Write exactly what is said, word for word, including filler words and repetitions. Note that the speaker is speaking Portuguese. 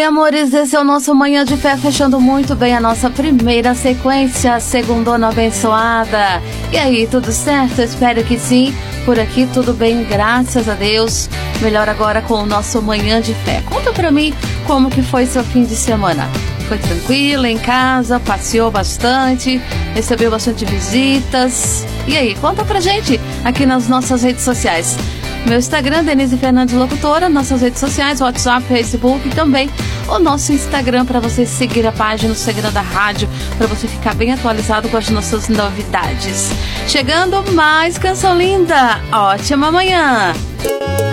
Amores, esse é o nosso Manhã de Fé, fechando muito bem a nossa primeira sequência, segundona abençoada. E aí, tudo certo? Espero que sim. Por aqui tudo bem, graças a Deus. Melhor agora com o nosso Manhã de Fé. Conta pra mim como que foi seu fim de semana. Foi tranquilo em casa, passeou bastante, recebeu bastante visitas. E aí, conta pra gente aqui nas nossas redes sociais. Meu Instagram, Denise Fernandes Locutora, nossas redes sociais, WhatsApp, Facebook e também o nosso Instagram para você seguir a página, o Instagram da rádio, para você ficar bem atualizado com as nossas novidades. Chegando mais canção linda, ótima manhã!